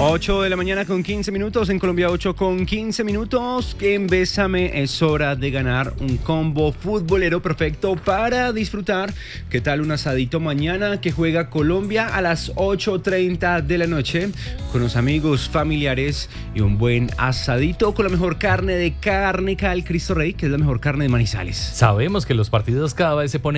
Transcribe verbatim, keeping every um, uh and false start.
ocho de la mañana con quince minutos, en Colombia ocho con quince minutos. En Bésame es hora de ganar un combo futbolero perfecto para disfrutar. ¿Qué tal un asadito mañana que juega Colombia a las ocho treinta de la noche con los amigos, familiares y un buen asadito con la mejor carne de Carne Cal Cristo Rey, que es la mejor carne de Manizales? Sabemos que los partidos cada vez se ponen